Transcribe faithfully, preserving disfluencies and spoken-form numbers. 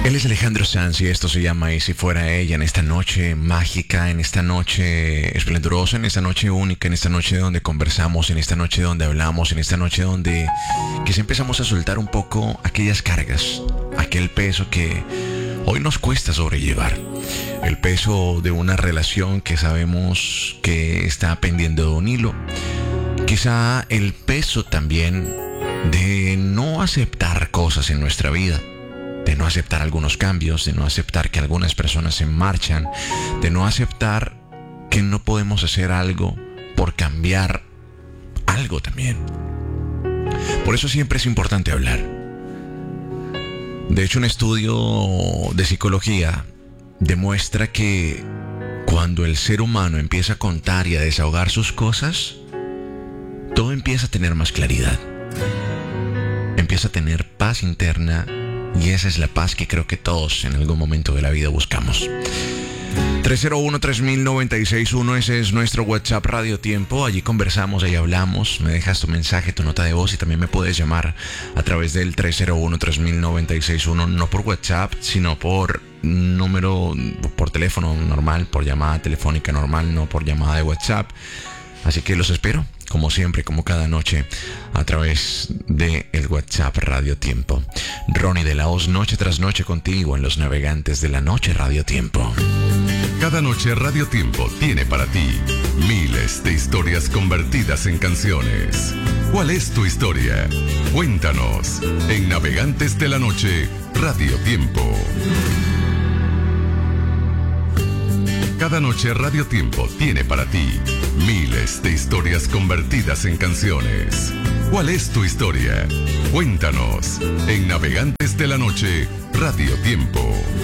Él es Alejandro Sanz y esto se llama Y si fuera ella, en esta noche mágica, en esta noche esplendorosa, en esta noche única, en esta noche donde conversamos, en esta noche donde hablamos, en esta noche donde quizá empezamos a soltar un poco aquellas cargas, aquel peso que hoy nos cuesta sobrellevar. El peso de una relación que sabemos que está pendiendo de un hilo. Quizá el peso también de no aceptar cosas en nuestra vida, de no aceptar algunos cambios, de no aceptar que algunas personas se marchan, de no aceptar que no podemos hacer algo por cambiar algo también. Por eso siempre es importante hablar. De hecho, un estudio de psicología demuestra que cuando el ser humano empieza a contar y a desahogar sus cosas, todo empieza a tener más claridad. Empieza a tener paz interna. Y esa es la paz que creo que todos en algún momento de la vida buscamos. tres cero uno, tres mil, noventa y seis uno, ese es nuestro WhatsApp Radio Tiempo. Allí conversamos, ahí hablamos. Me dejas tu mensaje, tu nota de voz y también me puedes llamar a través del tres cero uno, tres mil, noventa y seis uno. No por WhatsApp, sino por número, por teléfono normal, por llamada telefónica normal, no por llamada de WhatsApp. Así que los espero, como siempre, como cada noche, a través de el WhatsApp Radio Tiempo. Ronnie de la Hoz, noche tras noche contigo en Los Navegantes de la Noche Radio Tiempo. Cada noche Radio Tiempo tiene para ti miles de historias convertidas en canciones. ¿Cuál es tu historia? Cuéntanos en Navegantes de la Noche Radio Tiempo. Cada noche Radio Tiempo tiene para ti miles de historias convertidas en canciones. ¿Cuál es tu historia? Cuéntanos en Navegantes de la Noche Radio Tiempo.